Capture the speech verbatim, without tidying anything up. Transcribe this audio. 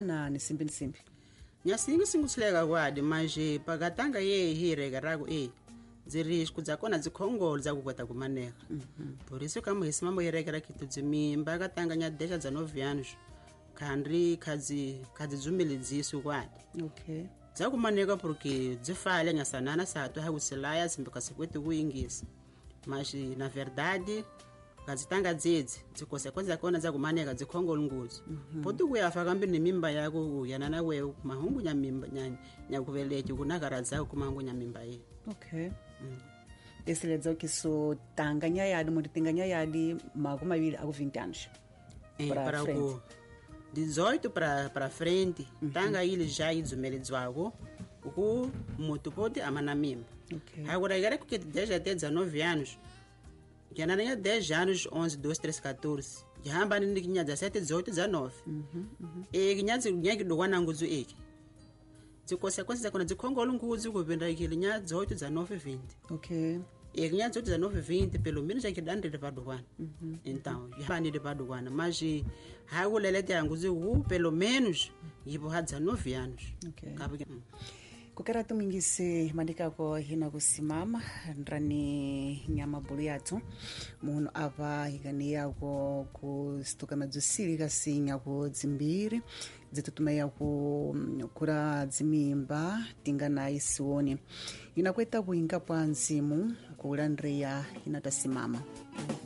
na nisimbi nisimbi nyasingi singusilega kwadi manje pakatanga ye hireka rako e zirisku zakona zikhongolo zakukweta kumaneka por isso kama esse mambo yerekera kitu dzimimba katanga nyadesha dza nove anos khandri khadzi khadzi dzumilidziso kwadi okay dzakumaneka porque dzifalha nyasanana sato hakusilaya zimbika sekweti kuingisa mas na verdade kazitanga dzedzi dzikosekweza kona dzakumaneka dzikhongolo nguzo poti kuyafa kambi nemimba yako yanana wewe kumahungu nyamimba nyanya nyakuvelechi kunakara dzako kumahungu nyamimba ye okay esse ledzou que so tanganya yadi muri tinganya yadi makumi mawili aku vinte anos eh, para o dezoito para para frente uhum. Tanga ele já idzumelidzwako ku mutu poti amana mimba okay agora era que desde até dezenove anos já não é dez anos onze doze treze quatorze já amba ni kinha dezessete dezoito dezenove mhm mhm e kinha nyaki do wana nguzu eki dzikonsequências kona dzikhongolo nguzu kupenda ikili nya dezoito dezenove vinte okay e kinha dezoito dezenove vinte pelo menos já que dande de padukwana então já ni de padukwana mas hawo lelete nguzu u pelo menos yibo ha dezenove anos okay kabe kukera tumingise mandikako hina kusimama ndrani nyama buli yathu munhu apa hikaniya ko kustuka madzusiri kasinya ku dzimbiri dzitutumeya ku kura dzimimba tingana isioni inakweta kuinga pa nzimu kulandriya inatasimama.